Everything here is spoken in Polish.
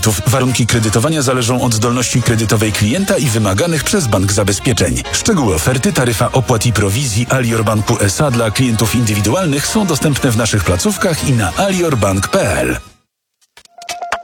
Warunki kredytowania zależą od zdolności kredytowej klienta i wymaganych przez bank zabezpieczeń. Szczegóły oferty, taryfa opłat i prowizji Alior Banku S.A. dla klientów indywidualnych są dostępne w naszych placówkach i na aliorbank.pl.